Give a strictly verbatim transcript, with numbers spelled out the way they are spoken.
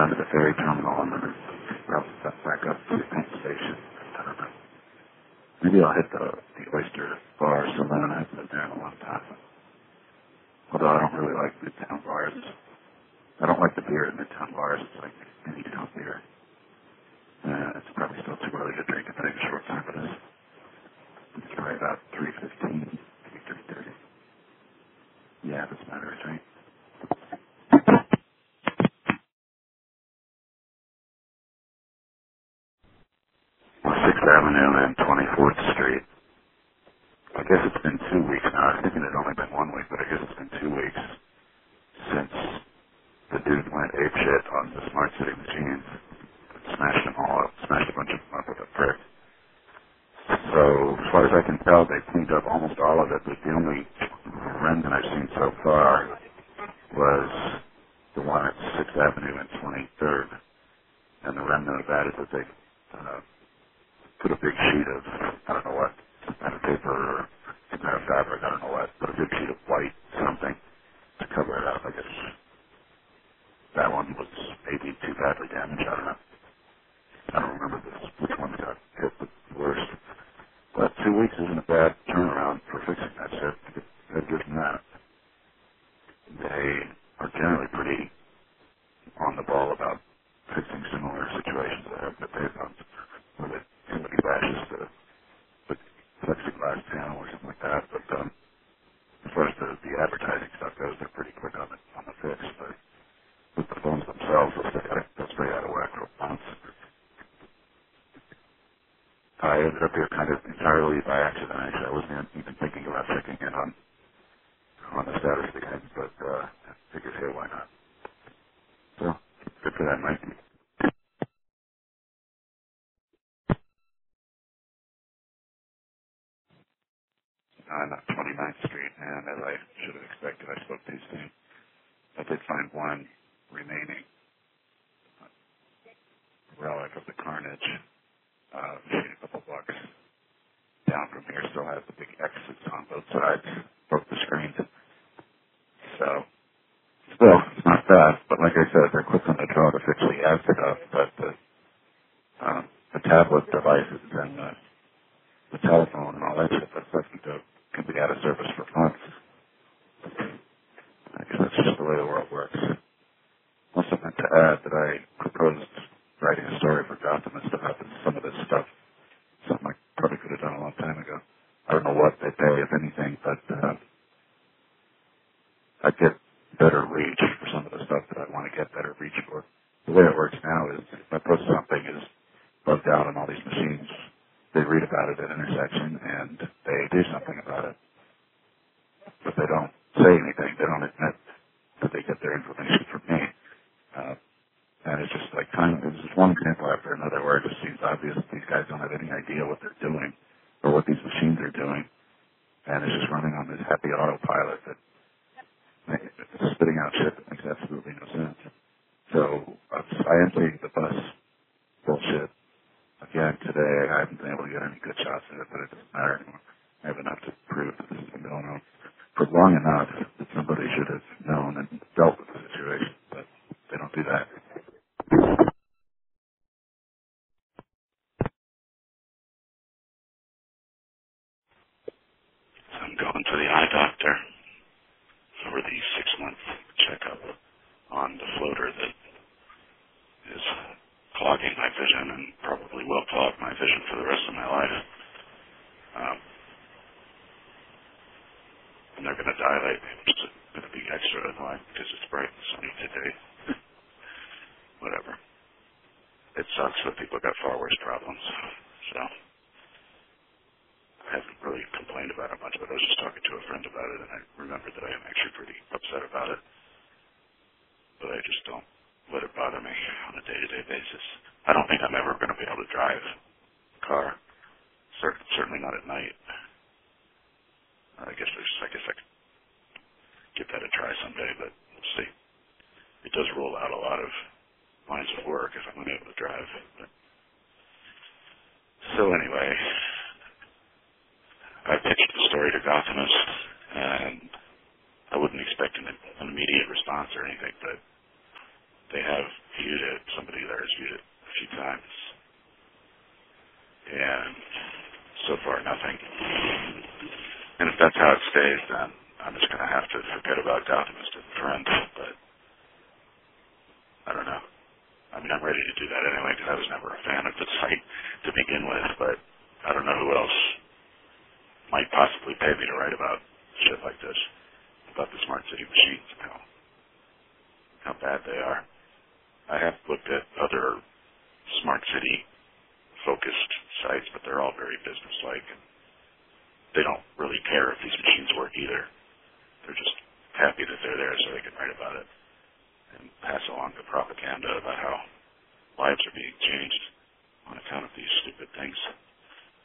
down to the ferry terminal and then probably back up to the Penn Station. I don't know. Maybe I'll hit the, the Oyster Bar somewhere. I haven't been there in a long time. Although I don't really like Midtown bars. I don't like the beer at Midtown bars. It's like any town beer. Uh, it's probably still too early to drink it, but I have a short time for this. It's probably about three fifteen, maybe three thirty. Yeah, that's matters, right? sixth Avenue and twenty-fourth Street. I guess it's been two weeks now. I was thinking it had only been one week, but I guess it's been two weeks since the dude went apeshit on the Smart City machines. Smashed them all up. Smashed a bunch of them up with a prick. So, as far as I can tell, they cleaned up almost all of it, but the only remnant I've seen so far was the one at sixth Avenue and twenty-third. And the remnant of that is that they uh, put a big sheet of, I don't know what, some kind of paper or some kind of fabric, I don't know what, put a big sheet of white something to cover it up. I guess that one was maybe too badly damaged. I don't know. I don't remember this, which one got hit the worst. But two weeks isn't a bad turnaround for fixing that shit. They're good than that. They are generally pretty on the ball about fixing similar situations that have that they've done. Where they, somebody bashes the, the plexiglass panel or something like that. But um, as far as the, the advertising stuff goes, they're pretty quick on the, on the fix. But with the phones themselves, they'll stay, they'll stay out of whack for months. I ended up here kind of entirely by accident, actually. I wasn't even thinking about checking in on, on the status again, but uh, I figured, hey, why not? So, good for that, Mike. On twenty-ninth Street, and as I should have expected, I spoke too soon. I did find one remaining relic of the carnage. Uh, machine a couple blocks down from here still has the big X's on both sides, both the screens. So, still, it's not fast, but like I said, they're quick on the draw to fix the ad stuff, but the, um, the tablet devices and the, the telephone and all that shit, that stuff can, do, can be out of service for months. I guess that's just the way the world works. Also meant to add that I proposed writing a story for Gothamist about this, some of this stuff. Something I probably could have done a long time ago. I don't know what they pay, if anything, but uh, I'd get better reach for some of the stuff that I want to get better reach for. The way it works now is if I post something is bugged out on all these machines, they read about it at intersection and they do something about it. But they don't say anything. They don't admit that they get their information from me. Uh, and it's just like kind of, it's just one example after another where it just seems obvious that these guys don't have any idea what they're doing or what these machines are doing. And it's just running on this happy autopilot that it's spitting out shit that makes absolutely no sense. So uh, I am taking the bus bullshit again today. I haven't been able to get any good shots at it, but it doesn't matter anymore. I have enough to prove that this has been going on for long enough that somebody should have known and dealt with the situation, but they don't do that. I'm going to the eye doctor for the six-month checkup on the floater that is clogging my vision and probably will clog my vision for the rest of my life. Um, and they're going to dilate me, which is going to be extra annoying because it's bright and sunny today. Whatever. It sucks that people got far worse problems. So I haven't really complained about it much, but I was just talking to a friend about it, and I remembered that I am actually pretty upset about it. But I just don't let it bother me on a day-to-day basis. I don't think I'm ever going to be able to drive a car. Cer- certainly not at night. I guess there's, I guess I could give that a try someday, but we'll see. It does rule out a lot of lines of work if I'm unable to drive. But, so anyway, I pitched the story to Gothamist, and I wouldn't expect an, an immediate response or anything, but they have viewed it times. And so far, nothing. And if that's how it stays, then I'm just going to have to forget about Optimist and Friends. But I don't know. I mean, I'm ready to do that anyway because I was never a fan of the site to begin with. But I don't know who else might possibly pay me to write about shit like this, about the smart city machines and how, how bad they are. I have looked at other smart city focused sites, but they're all very business-like, and they don't really care if these machines work either. They're just happy that they're there so they can write about it and pass along the propaganda about how lives are being changed on account of these stupid things.